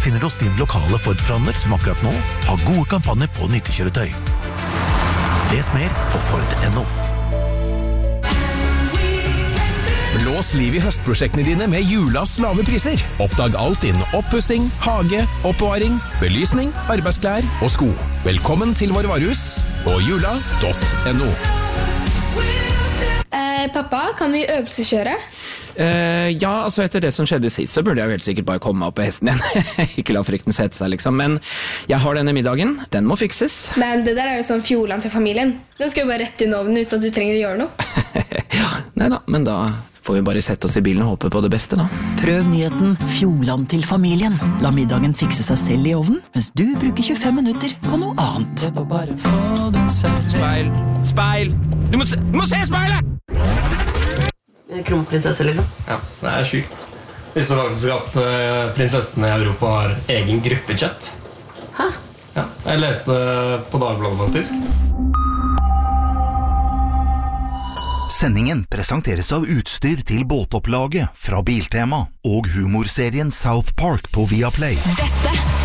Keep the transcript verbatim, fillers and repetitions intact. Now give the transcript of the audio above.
finner du hos din lokale Ford-forhandler som akkurat nå har gode kampanjer på nyttekjøretøy. Les mer på Ford punktum no. Blås liv i høstprosjektene dine med Julas lave priser. Oppdag alt innen oppussing, hage, oppbevaring, belysning, arbeidsklær og sko. Velkommen til vår varehus på jula punktum no. Eh, pappa, kan vi øvelseskjøre? Uh, ja, altså etter det som skjedde sist, så burde jeg vel sikkert bare komme meg opp på hesten igjen. Ikke la frykten sette seg, liksom. Men jeg har denne middagen. Den må fikses. Men det der er jo sånn fjolan til familien. Den skal jo bare rett i ovnen uten at du trenger å gjøre noe. Ja, neida, men da får vi bare sette oss i bilen og håpe på det beste, da. Prøv nyheten Fjolan til familien. La middagen fikse seg selv i ovnen, mens du bruker tjuefem minutter på noe annet. Speil, speil! Du må se, du må se speilet! Kronprinsesse, liksom. Ja, det er sykt. Visste du faktisk at uh, prinsessene i Europa har egen gruppechat? Hæ? Ja, jeg leste på Dagbladet, faktisk. Sendingen presenteres av utstyr til båtopplaget fra Biltema og humorserien South Park på Viaplay. Dette